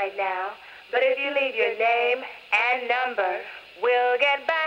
right now, but if you leave your name and number, we'll get back.